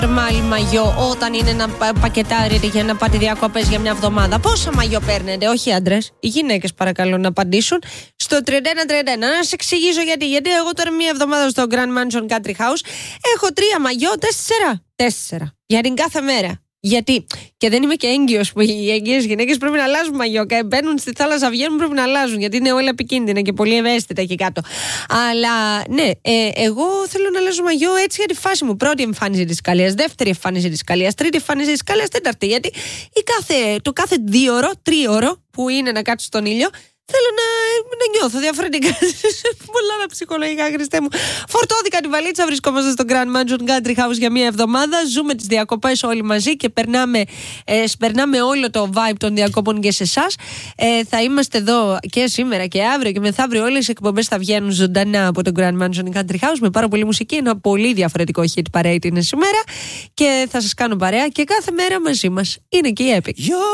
Νορμάλι μαγιό όταν είναι να πακετάρετε για να πάτε διακοπές για μια εβδομάδα? Πόσα μαγιό παίρνετε? Όχι άντρες, οι γυναίκες παρακαλώ να απαντήσουν στο 3131. Να σας εξηγήσω γιατί. Γιατί εγώ τώρα μια εβδομάδα στο Grand Mansion Country House έχω 3 μαγιό, 4 για την κάθε μέρα. Γιατί, και δεν είμαι και έγκυος, που οι έγκυες γυναίκες πρέπει να αλλάζουν μαγιό. Μπαίνουν στη θάλασσα, βγαίνουν, πρέπει να αλλάζουν. Γιατί είναι όλα επικίνδυνα και πολύ ευαίσθητα εκεί κάτω. Αλλά ναι, εγώ θέλω να αλλάζω μαγιό έτσι για τη φάση μου. Πρώτη εμφάνιση της Ιταλίας, δεύτερη εμφάνιση της Ιταλίας, τρίτη εμφάνιση της Ιταλίας, τέταρτη. Γιατί το κάθε 2ωρο, 3ωρο που είναι να κάτσω στον ήλιο, θέλω να νιώθω διαφορετικά. Πολλά τα ψυχολογικά, Χριστέ μου. Φορτώθηκα τη βαλίτσα, βρισκόμαστε στο Grand Mansion Country House για μία εβδομάδα. Ζούμε τις διακοπές όλοι μαζί και περνάμε όλο το vibe των διακοπών και σε εσάς. Θα είμαστε εδώ και σήμερα και αύριο και μεθαύριο. Όλες οι εκπομπές θα βγαίνουν ζωντανά από το Grand Mansion Country House με πάρα πολύ μουσική. Ένα πολύ διαφορετικό hit parade είναι σήμερα και θα σας κάνω παρέα και κάθε μέρα μαζί μας. Είναι και η Epic.